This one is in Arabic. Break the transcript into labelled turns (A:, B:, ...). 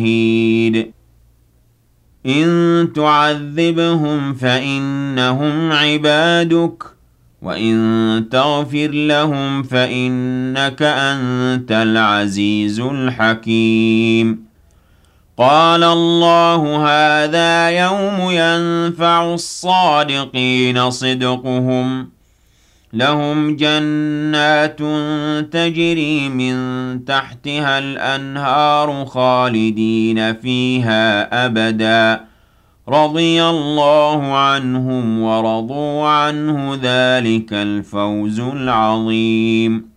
A: إن تعذبهم فإنهم عبادك وإن تغفر لهم فإنك أنت العزيز الحكيم قال الله هذا يوم ينفع الصادقين صدقهم لهم جنات تجري من تحتها الأنهار خالدين فيها أبدا رضي الله عنهم ورضوا عنه ذلك الفوز العظيم